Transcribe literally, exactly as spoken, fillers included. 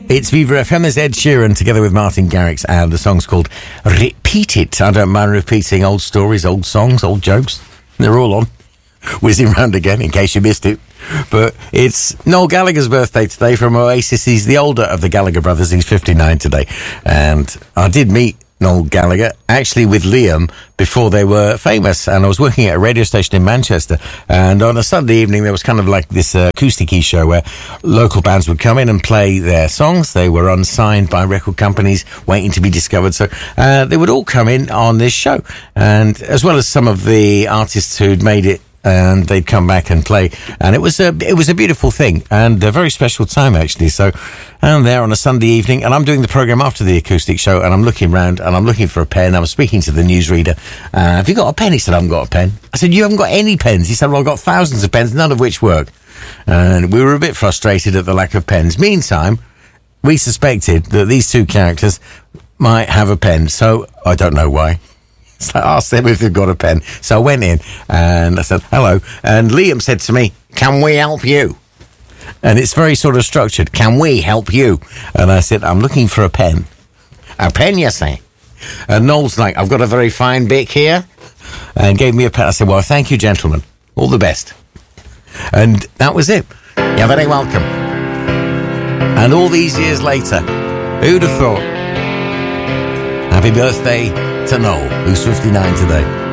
It's Viva F M. There's Ed Sheeran together with Martin Garrix, and the song's called Repeat It. I don't mind repeating old stories, old songs, old jokes. They're all on. Whizzing round again, in case you missed it. But it's Noel Gallagher's birthday today from Oasis. He's the older of the Gallagher brothers. He's fifty-nine today. And I did meet Noel Gallagher, actually with Liam, before they were famous. And I was working at a radio station in Manchester. And on a Sunday evening, there was kind of like this uh, acoustic-y show where local bands would come in and play their songs. They were unsigned by record companies, waiting to be discovered. So uh, they would all come in on this show. And as well as some of the artists who'd made it, and they'd come back and play, and it was a it was a beautiful thing and a very special time, actually. So I'm there on a Sunday evening, and I'm doing the programme after the acoustic show, and I'm looking round and I'm looking for a pen. I was speaking to the newsreader. Uh, have you got a pen? He said, I haven't got a pen. I said, you haven't got any pens? He said, well, I've got thousands of pens, none of which work. And we were a bit frustrated at the lack of pens. Meantime, we suspected that these two characters might have a pen, so I don't know why. So I asked them if they've got a pen. So I went in and I said, hello. And Liam said to me, can we help you? And it's very sort of structured. Can we help you? And I said, I'm looking for a pen. A pen, you say? And Noel's like, I've got a very fine Bic here. And gave me a pen. I said, well, thank you, gentlemen. All the best. And that was it. You're very welcome. And all these years later, who'd have thought? Happy birthday to Noel, who's fifty-nine today.